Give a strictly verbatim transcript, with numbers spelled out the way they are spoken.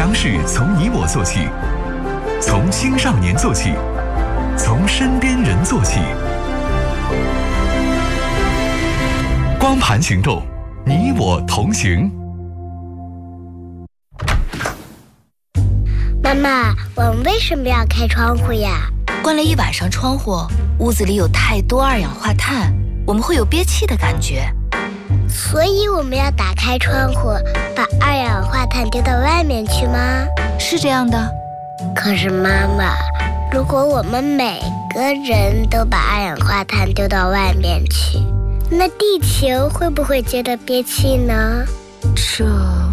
阳是从你我做起，从青少年做起，从身边人做起。光盘行动，你我同行。 妈妈，我们为什么要开窗户呀？ 关了一晚上窗户，屋子里有太多二氧化碳，我们会有憋气的感觉。 所以我们要打开窗户，把二氧化碳丢到外面去吗？ 是这样的。 可是妈妈，如果我们每个人都把二氧化碳丢到外面去，那地球会不会觉得憋气呢？ 这